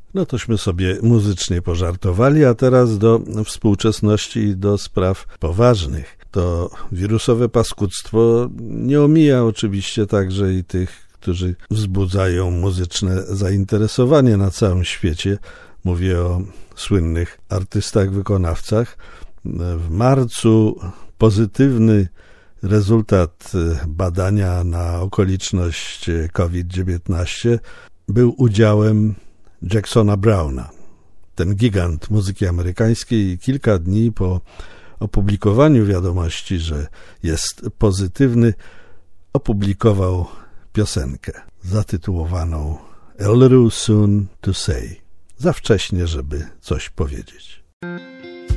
No tośmy sobie muzycznie pożartowali, a teraz do współczesności i do spraw poważnych. To wirusowe paskudztwo nie omija oczywiście także i tych, którzy wzbudzają muzyczne zainteresowanie na całym świecie. Mówię o słynnych artystach, wykonawcach. W marcu pozytywny rezultat badania na okoliczność COVID-19 był udziałem Jacksona Browna. Ten gigant muzyki amerykańskiej kilka dni po opublikowaniu wiadomości, że jest pozytywny, opublikował piosenkę zatytułowaną A Little Soon to Say. Za wcześnie, żeby coś powiedzieć.